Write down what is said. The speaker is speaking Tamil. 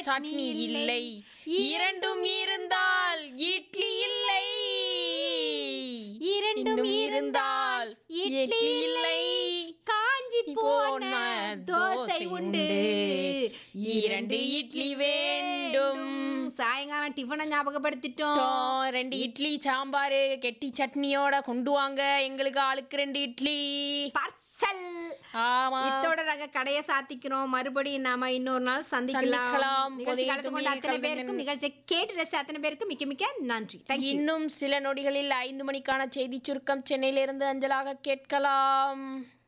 சட்னி இல்லை, இரண்டும் இருந்தால் இட்லி இல்லை, இரண்டும் இருந்தால் இட்லி இல்லை, காஞ்சி போன தோசை உண்டு, இரண்டு இட்லி வேண்டும். சாயங்காலம் டிஃபனை ஞாபகப்படுத்திட்டோம். 2 இட்லி சாம்பார் கெட்டி சட்னியோட கொண்டு வாங்க, எங்களுக்கு ஆளுக்கு 2 இட்லி பார்சல். ஆமா, இதோட நாங்க கடையை சாத்திக்கிறோம். மறுபடியும் நாம இன்னொரு நாள் சந்திக்கலாம். நிகழ்ச்சி கலந்து கொண்ட அத்தனை பேருக்கும், நிகழ்ச்சி கேட்டு ரசித்த அத்தனை பேருக்கும் மிக்க மிக்க நன்றி. இன்னும் சில நொடிகளில் 5 மணிக்கான செய்தி சுருக்கம் சென்னையிலிருந்து அஞ்சலாக கேட்கலாம்.